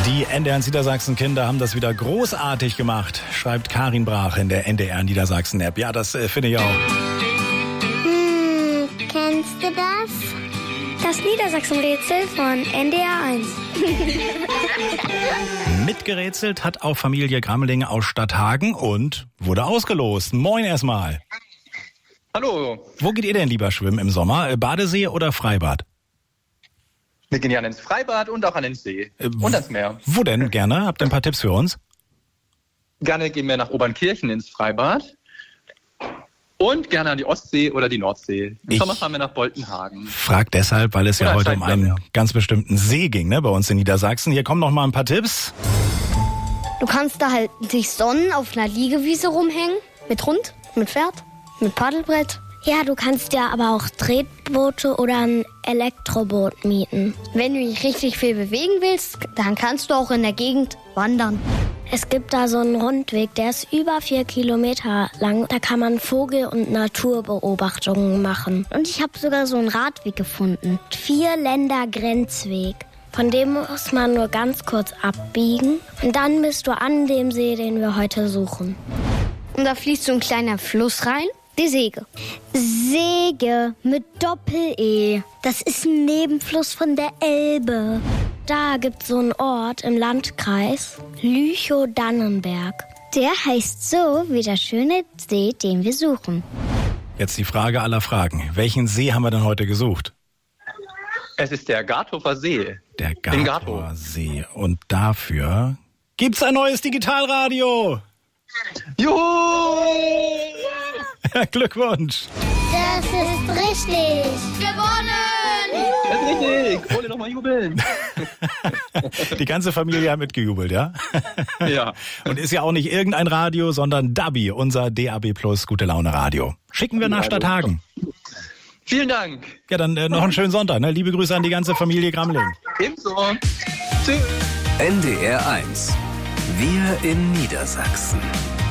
Die NDR Niedersachsen-Kinder haben das wieder großartig gemacht, schreibt Karin Brach in der NDR Niedersachsen-App. Ja, das finde ich auch. Kennst du das? Das Niedersachsen-Rätsel von NDR 1. Mitgerätselt hat auch Familie Grammeling aus Stadthagen und wurde ausgelost. Moin erstmal. Hallo. Wo geht ihr denn lieber schwimmen im Sommer? Badesee oder Freibad? Wir gehen gerne ins Freibad und auch an den See und ans Meer. Wo denn gerne? Habt ihr ein paar Tipps für uns? Gerne gehen wir nach Obernkirchen ins Freibad und gerne an die Ostsee oder die Nordsee. Im Sommer fahren wir nach Boltenhagen. Frag deshalb, weil es ja heute um einen ganz bestimmten See ging, ne, bei uns in Niedersachsen. Hier kommen noch mal ein paar Tipps. Du kannst da halt dich sonnen, auf einer Liegewiese rumhängen, mit Hund, mit Pferd, mit Paddelbrett. Ja, du kannst ja aber auch Tretboote oder ein Elektroboot mieten. Wenn du dich richtig viel bewegen willst, dann kannst du auch in der Gegend wandern. Es gibt da so einen Rundweg, der ist über 4 Kilometer lang. Da kann man Vogel- und Naturbeobachtungen machen. Und ich habe sogar so einen Radweg gefunden. 4-Länder-Grenzweg. Von dem muss man nur ganz kurz abbiegen. Und dann bist du an dem See, den wir heute suchen. Und da fließt so ein kleiner Fluss rein. Die Sege. Sege mit Doppel-E. Das ist ein Nebenfluss von der Elbe. Da gibt's so einen Ort im Landkreis, Lüchow-Dannenberg. Der heißt so wie der schöne See, den wir suchen. Jetzt die Frage aller Fragen. Welchen See haben wir denn heute gesucht? Es ist der Gardhofer See. Der Gardhofer See. Und dafür gibt's ein neues Digitalradio. Juhu! Glückwunsch! Das ist richtig! Gewonnen! Das ist richtig! Wollt ihr noch mal jubeln? Die ganze Familie hat mitgejubelt, ja? Ja. Und ist ja auch nicht irgendein Radio, sondern DABI, unser DAB Plus Gute Laune Radio. Schicken wir nach Stadthagen. Vielen Dank. Ja, dann noch einen schönen Sonntag. Ne? Liebe Grüße an die ganze Familie Grammeling. Ebenso. Tschüss. NDR 1. Wir in Niedersachsen.